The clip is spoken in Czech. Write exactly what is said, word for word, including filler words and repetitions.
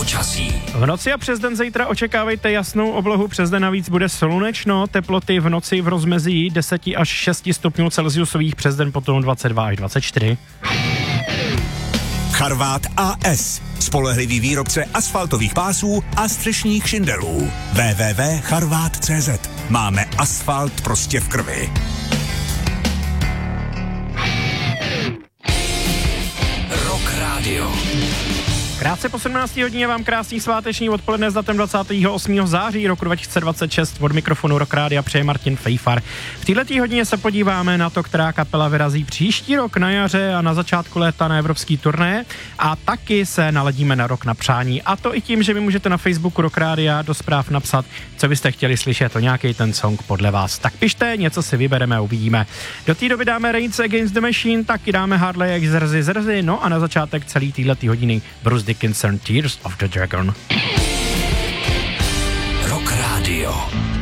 Počasí. V noci a přes den zítra očekávejte jasnou oblohu, přes den navíc bude slunečno, teploty v noci v rozmezí deset až šest stupňů Celsiusových, přes den potom dvacet dva až dvacet čtyři. Charvát A S. Spolehlivý výrobce asfaltových pásů a střešních šindelů. w w w tečka charvát tečka cé zet. Máme asfalt prostě v krvi. Rock Radio. Krátce po sedmnácté hodině vám krásný sváteční odpoledne s datem dvacátého osmého září roku dva tisíce dvacet šest. Od mikrofonu Rock Rádia přeje Martin Fejfar. V této hodině se podíváme na to, která kapela vyrazí příští rok na jaře a na začátku léta na evropský turné, a taky se naladíme na Rok na přání. A to i tím, že vy můžete na Facebooku Rock Rádia do zpráv napsat, co byste chtěli slyšet, o nějaký ten song podle vás. Tak pište, něco si vybereme a uvidíme. Do té doby dáme Rage Against the Machine, taky dáme Harley jak zrzy zrzy, no a na začátek celý této hodiny Bruce Dickinson, Tears of the Dragon. Rock Radio.